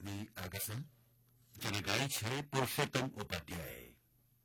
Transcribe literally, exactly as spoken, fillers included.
આજની આ કસમ જેને ગાય છે પુરુષોત્તમ ઉપાધ્યાય.